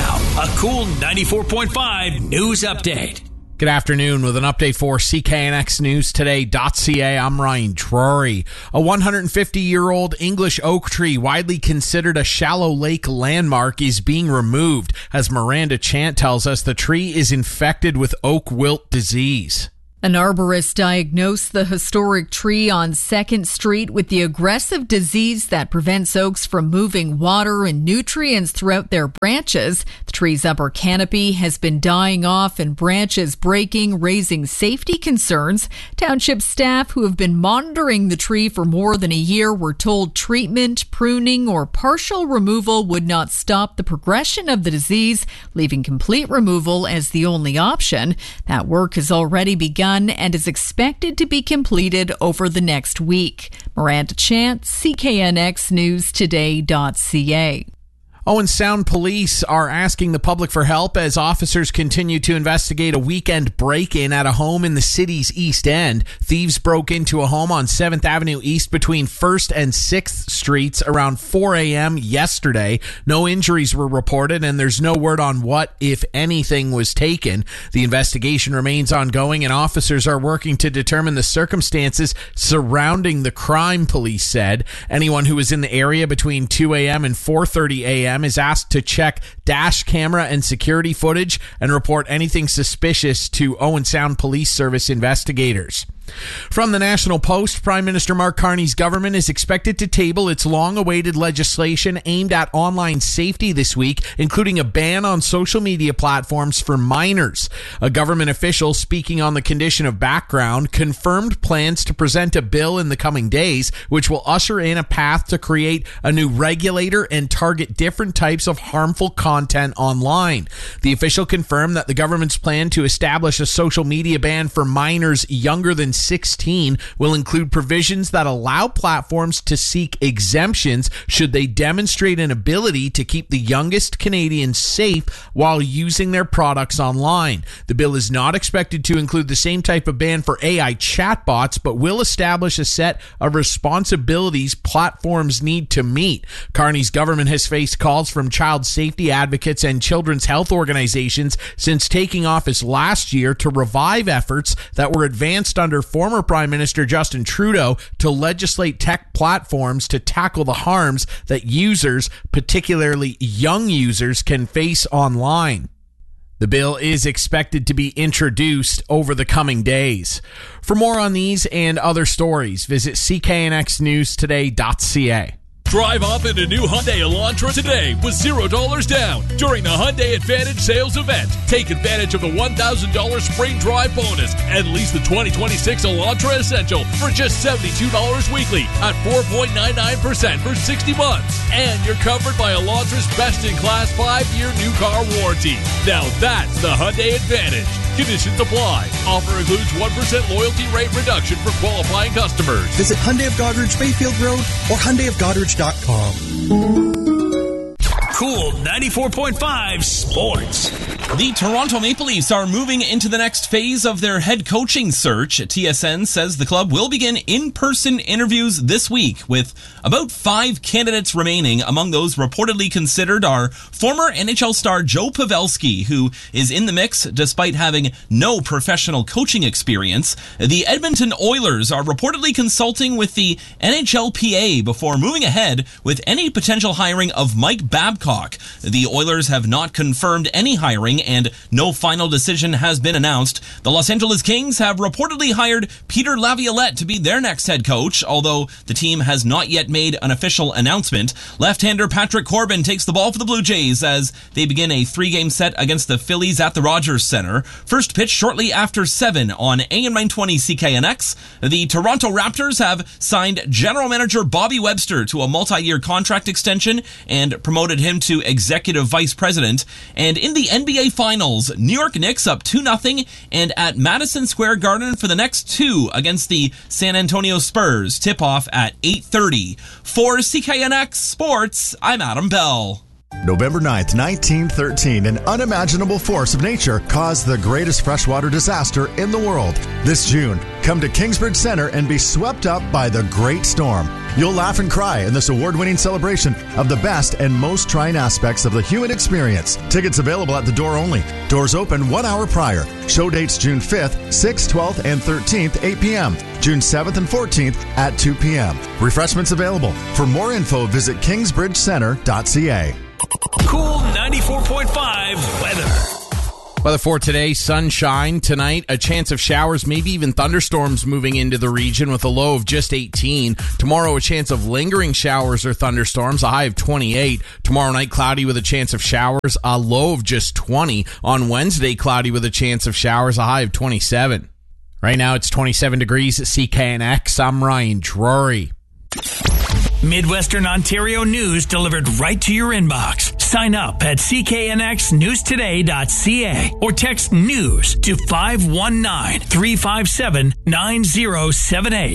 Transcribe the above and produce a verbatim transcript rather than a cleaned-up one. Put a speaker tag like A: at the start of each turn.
A: Now, a cool ninety-four point five news update.
B: Good afternoon with an update for C K N X News Today dot C A. I'm Ryan Drury. A one hundred fifty year old English oak tree, widely considered a shallow lake landmark, is being removed. As Miranda Chant tells us, the tree is infected with oak wilt disease.
C: An arborist diagnosed the historic tree on second street with the aggressive disease that prevents oaks from moving water and nutrients throughout their branches. The tree's upper canopy has been dying off and branches breaking, raising safety concerns. Township staff who have been monitoring the tree for more than a year were told treatment, pruning, or partial removal would not stop the progression of the disease, leaving complete removal as the only option. That work has already begun and is expected to be completed over the next week. Miranda Chant, C K N X News Today dot C A.
B: Owen Sound Police are asking the public for help as officers continue to investigate a weekend break-in at a home in the city's East End. Thieves broke into a home on seventh Avenue East between first and sixth Streets around four a.m. yesterday. No injuries were reported, and there's no word on what, if anything, was taken. The investigation remains ongoing, and officers are working to determine the circumstances surrounding the crime, police said. Anyone who was in the area between two a.m. and four thirty a.m. is asked to check dash camera and security footage and report anything suspicious to Owen Sound Police Service investigators. From the National Post, Prime Minister Mark Carney's government is expected to table its long-awaited legislation aimed at online safety this week, including a ban on social media platforms for minors. A government official speaking on the condition of background confirmed plans to present a bill in the coming days, which will usher in a path to create a new regulator and target different types of harmful content online. The official confirmed that the government's plan to establish a social media ban for minors younger than sixteen will include provisions that allow platforms to seek exemptions should they demonstrate an ability to keep the youngest Canadians safe while using their products online. The bill is not expected to include the same type of ban for A I chatbots, but will establish a set of responsibilities platforms need to meet. Carney's government has faced calls from child safety advocates and children's health organizations since taking office last year to revive efforts that were advanced under former Prime Minister Justin Trudeau to legislate tech platforms to tackle the harms that users, particularly young users, can face online. The bill is expected to be introduced over the coming days. For more on these and other stories, visit C K N X News Today dot C A.
D: Drive up in a new Hyundai Elantra today with zero dollars down during the Hyundai Advantage sales event. Take advantage of the one thousand dollars spring drive bonus and lease the twenty twenty-six Elantra Essential for just seventy-two dollars weekly at four point nine nine percent for sixty months. And you're covered by Elantra's best-in-class five-year new car warranty. Now that's the Hyundai Advantage. Conditions apply. Offer includes one percent loyalty rate reduction for qualifying customers.
E: Visit Hyundai of Goderich Bayfield Road or Hyundai of Goderich dot com.
A: Cool ninety-four point five Sports.
F: The Toronto Maple Leafs are moving into the next phase of their head coaching search. T S N says the club will begin in-person interviews this week with about five candidates remaining. Among those reportedly considered are former N H L star Joe Pavelski, who is in the mix despite having no professional coaching experience. The Edmonton Oilers are reportedly consulting with the N H L P A before moving ahead with any potential hiring of Mike Babcock. The Oilers have not confirmed any hiring and no final decision has been announced. The Los Angeles Kings have reportedly hired Peter Laviolette to be their next head coach, although the team has not yet made an official announcement. Left-hander Patrick Corbin takes the ball for the Blue Jays as they begin a three-game set against the Phillies at the Rogers Center. First pitch shortly after seven on A M nine twenty C K N X. The Toronto Raptors have signed general manager Bobby Webster to a multi-year contract extension and promoted him to executive vice president. And in the N B A Finals, New York Knicks up two nothing and at Madison Square Garden for the next two against the San Antonio Spurs. Tip-off at eight thirty. For C K N X Sports, I'm Adam Bell.
G: November ninth, nineteen thirteen, an unimaginable force of nature caused the greatest freshwater disaster in the world. This June, come to Kingsbridge Center and be swept up by the Great Storm. You'll laugh and cry in this award-winning celebration of the best and most trying aspects of the human experience. Tickets available at the door only. Doors open one hour prior. Show dates June fifth, sixth, twelfth, and thirteenth, eight p.m. June seventh and fourteenth at two p.m. Refreshments available. For more info, visit kingsbridge center dot c a.
A: Cool ninety-four point five weather.
B: Weather for today, sunshine. Tonight, a chance of showers, maybe even thunderstorms moving into the region with a low of just eighteen. Tomorrow, a chance of lingering showers or thunderstorms, a high of twenty-eight. Tomorrow night, cloudy with a chance of showers, a low of just twenty. On Wednesday, cloudy with a chance of showers, a high of twenty-seven. Right now, it's twenty-seven degrees at C K N X. I'm Ryan Drury.
A: Midwestern Ontario news delivered right to your inbox. Sign up at c k n x news today dot c a or text news to five one nine, three five seven, nine zero seven eight.